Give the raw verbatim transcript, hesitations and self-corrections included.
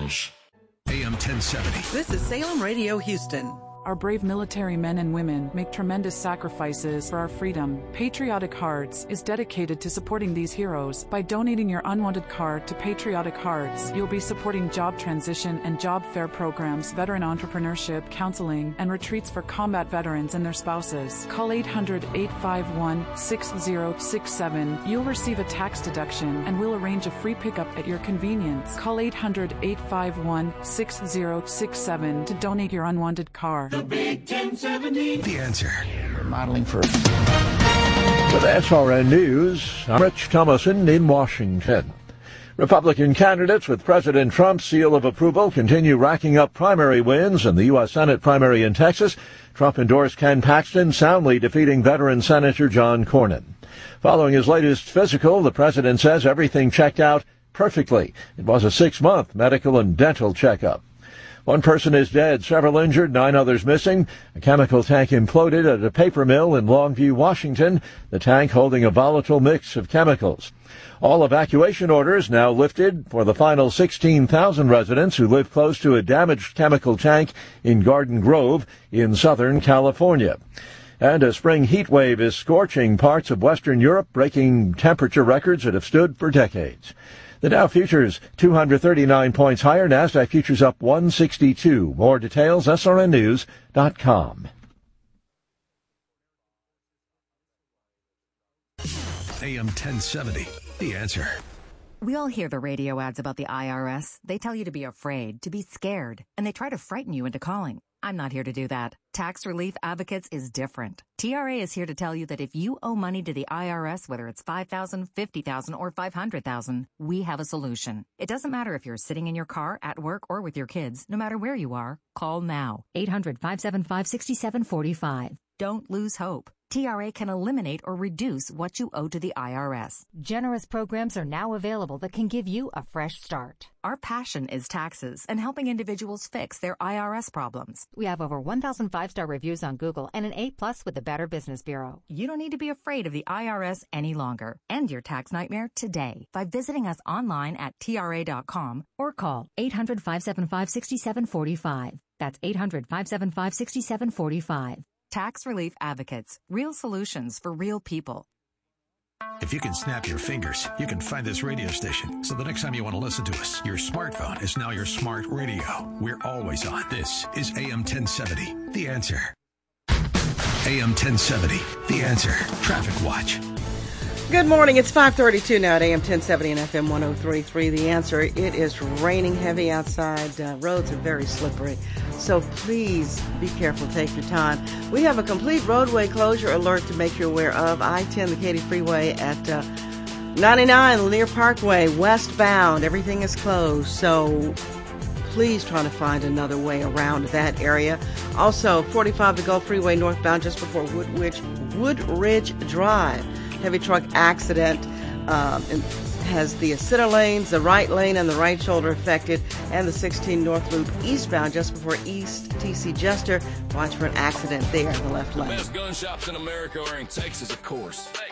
Cars. A M ten seventy. This is Salem Radio Houston. Our brave military men and women make tremendous sacrifices for our freedom. Patriotic Hearts is dedicated to supporting these heroes. By donating your unwanted car to Patriotic Hearts, you'll be supporting job transition and job fair programs, veteran entrepreneurship, counseling, and retreats for combat veterans and their spouses. Call eight hundred, eight five one, six zero six seven. You'll receive a tax deduction and we'll arrange a free pickup at your convenience. Call eight hundred, eight five one, six zero six seven to donate your unwanted car. The Big ten seventy. The Answer. Modeling for. With S R N News, I'm Rich Thomason in Washington. Republican candidates with President Trump's seal of approval continue racking up primary wins in the U S Senate primary in Texas. Trump endorsed Ken Paxton, soundly defeating veteran Senator John Cornyn. Following his latest physical, the president says everything checked out perfectly. It was a six-month medical and dental checkup. One person is dead, several injured, nine others missing. A chemical tank imploded at a paper mill in Longview, Washington, the tank holding a volatile mix of chemicals. All evacuation orders now lifted for the final sixteen thousand residents who live close to a damaged chemical tank in Garden Grove in Southern California. And a spring heat wave is scorching parts of Western Europe, breaking temperature records that have stood for decades. The Dow futures two hundred thirty-nine points higher. NASDAQ futures up one sixty-two. More details, S R N news dot com. A M ten seventy. The Answer. We all hear the radio ads about the I R S. They tell you to be afraid, to be scared, and they try to frighten you into calling. I'm not here to do that. Tax Relief Advocates is different. T R A is here to tell you that if you owe money to the I R S, whether it's five thousand dollars, fifty thousand dollars, or five hundred thousand dollars, we have a solution. It doesn't matter if you're sitting in your car, at work, or with your kids. No matter where you are, call now. eight hundred, five seven five, six seven four five. Don't lose hope. T R A can eliminate or reduce what you owe to the I R S. Generous programs are now available that can give you a fresh start. Our passion is taxes and helping individuals fix their I R S problems. We have over one thousand five-star reviews on Google and an A plus with the Better Business Bureau. You don't need to be afraid of the I R S any longer. End your tax nightmare today by visiting us online at T R A dot com or call eight hundred, five seven five, six seven four five. That's eight hundred, five seven five, six seven four five. Tax Relief Advocates. Real solutions for real people. If you can snap your fingers, you can find this radio station. So the next time you want to listen to us, your smartphone is now your smart radio. We're always on. This is A M ten seventy. The Answer. A M ten seventy. The Answer. Traffic Watch. Good morning. It's five thirty-two now at A M ten seventy and F M one oh three point three. The Answer. It is raining heavy outside. Uh, roads are very slippery. So please be careful. Take your time. We have a complete roadway closure alert to make you aware of. I ten, the Katy Freeway at uh, ninety-nine, Lanier Parkway, westbound. Everything is closed. So please try to find another way around that area. Also, forty-five, the Gulf Freeway northbound just before Woodridge, Woodridge Drive. Heavy truck accident um, has the center lanes, the right lane, and the right shoulder affected, and the sixteen North Loop eastbound just before East T C Jester. Watch for an accident there in the left lane. The best gun shops in America are in Texas, of course.